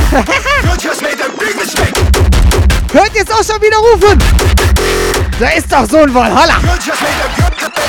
Hört jetzt auch schon wieder rufen. Da ist doch so ein Valhalla.